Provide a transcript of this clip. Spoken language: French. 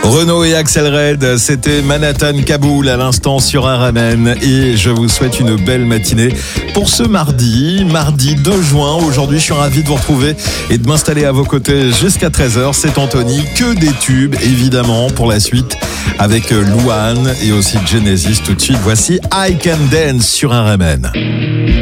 Renaud et Axel Red, c'était Manhattan Kaboul à l'instant sur RMN et je vous souhaite une belle matinée pour ce mardi 2 juin. Aujourd'hui, je suis ravi de vous retrouver et de m'installer à vos côtés jusqu'à 13h. C'est Anthony, que des tubes évidemment pour la suite avec Louane et aussi Genesis tout de suite. Voici I Can Dance sur RMN.